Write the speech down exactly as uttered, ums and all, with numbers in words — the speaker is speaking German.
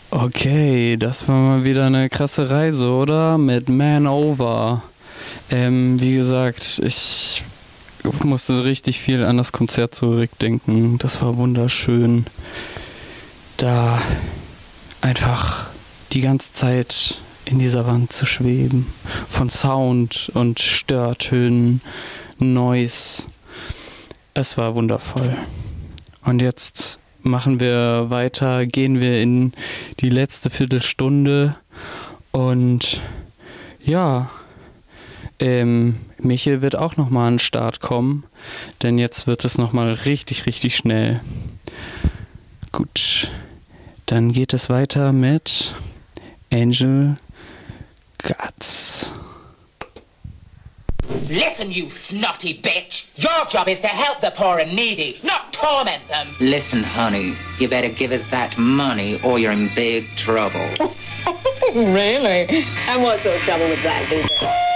Okay, das war mal wieder eine krasse Reise, oder? Mit Man Over. Ähm, wie gesagt, ich musste richtig viel an das Konzert zurückdenken. Das war wunderschön. Da einfach die ganze Zeit in dieser Wand zu schweben. Von Sound und Störtönen, Noise. Es war wundervoll. Und jetzt machen wir weiter, gehen wir in die letzte Viertelstunde und ja, ähm, Michel wird auch nochmal an den Start kommen, denn jetzt wird es nochmal richtig, richtig schnell. Gut, dann geht es weiter mit Angel Guts. Listen, you snotty bitch. Your job is to help the poor and needy, not torment them. Listen, honey, you better give us that money or you're in big trouble. Really? And what sort of trouble with that, Lisa?